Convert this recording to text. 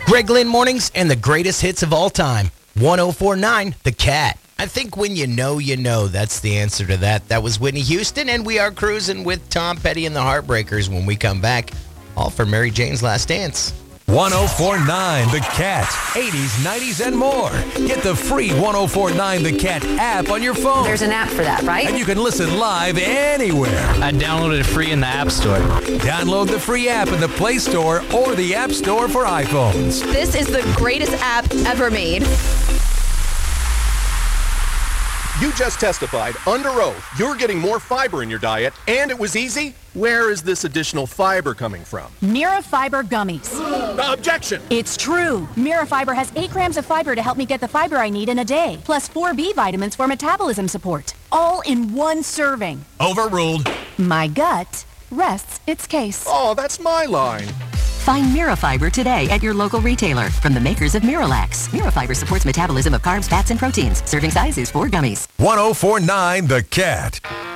Greg Lynn Mornings and the greatest hits of all time. 104.9 The Cat. I think when you know, that's the answer to that. That was Whitney Houston, and we are cruising with Tom Petty and the Heartbreakers when we come back. All for Mary Jane's Last Dance. 104.9 The Cat. 80s, 90s, and more. Get the free 104.9 The Cat app on your phone. There's an app for that, right? And you can listen live anywhere. I downloaded it free in the App Store. Download the free app in the Play Store or the App Store for iPhones. This is the greatest app ever made. You just testified under oath you're getting more fiber in your diet, and it was easy? Where is this additional fiber coming from? Mirafiber gummies. Objection! It's true. Mirafiber has 8 grams of fiber to help me get the fiber I need in a day, plus 4 B vitamins for metabolism support, all in one serving. Overruled. My gut rests its case. Oh, that's my line. Find Mirafiber today at your local retailer from the makers of Miralax. Mirafiber supports metabolism of carbs, fats, and proteins. Serving size is 4 gummies. 104.9 The Cat.